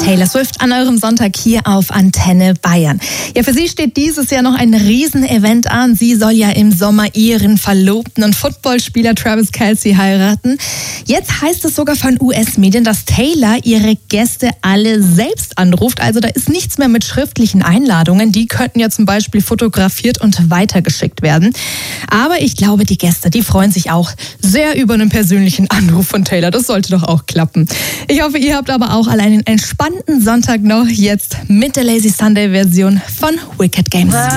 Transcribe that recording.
Taylor Swift an eurem Sonntag hier auf Antenne Bayern. Ja, für sie steht dieses Jahr noch ein Riesenevent an. Sie soll ja im Sommer ihren Verlobten und Footballspieler Travis Kelce heiraten. Jetzt heißt es sogar von US-Medien, dass Taylor ihre Gäste alle selbst anruft. Also da ist nichts mehr mit schriftlichen Einladungen. Die könnten ja zum Beispiel fotografiert und weitergeschickt werden. Aber ich glaube, die Gäste, die freuen sich auch sehr über einen persönlichen Anruf von Taylor. Das sollte doch auch klappen. Ich hoffe, ihr habt aber auch alle einen entspannten Sonntag noch, jetzt mit der Lazy Sunday Version von Wicked Games.